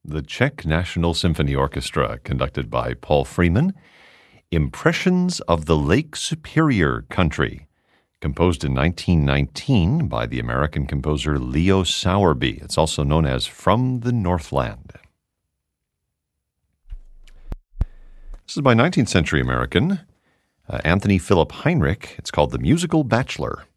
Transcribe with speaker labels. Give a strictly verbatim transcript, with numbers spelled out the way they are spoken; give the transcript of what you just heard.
Speaker 1: The Czech National Symphony Orchestra, conducted by Paul Freeman. Impressions of the Lake Superior Country, composed in nineteen nineteen by the American composer Leo Sowerby. It's also known as From the Northland. This is by nineteenth century American uh, Anthony Philip Heinrich. It's called The Musical Bachelor.